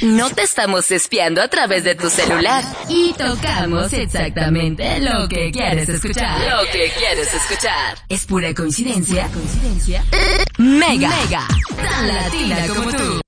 No te estamos espiando a través de tu celular. Y tocamos exactamente lo que quieres escuchar. Lo que quieres escuchar. Es pura coincidencia. Mega. Tan latina como tú.